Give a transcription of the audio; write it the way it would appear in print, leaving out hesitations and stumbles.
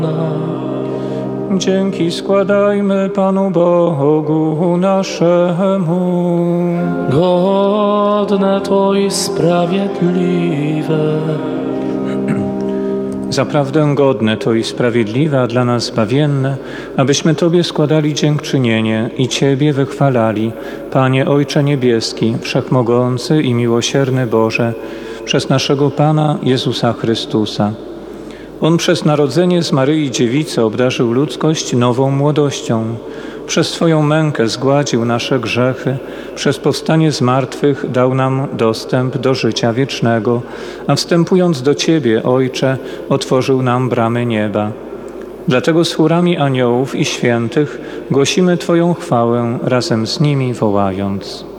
Dzięki składajmy Panu Bogu naszemu. Godne to i sprawiedliwe. Zaprawdę godne to i sprawiedliwe, a dla nas zbawienne, abyśmy Tobie składali dziękczynienie i Ciebie wychwalali, Panie Ojcze Niebieski, Wszechmogący i miłosierny Boże, przez naszego Pana Jezusa Chrystusa. On przez narodzenie z Maryi Dziewicy obdarzył ludzkość nową młodością. Przez swoją mękę zgładził nasze grzechy, przez powstanie z martwych dał nam dostęp do życia wiecznego, a wstępując do Ciebie, Ojcze, otworzył nam bramy nieba. Dlatego z chórami aniołów i świętych głosimy Twoją chwałę, razem z nimi wołając.